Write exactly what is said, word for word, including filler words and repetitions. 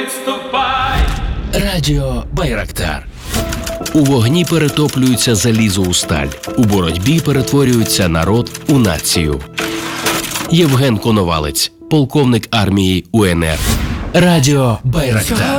відступай. Радіо Байрактар. У вогні перетоплюється залізо у сталь. У боротьбі перетворюється народ у націю. Євген Коновалець, полковник армії УНР. Радіо Байрактар.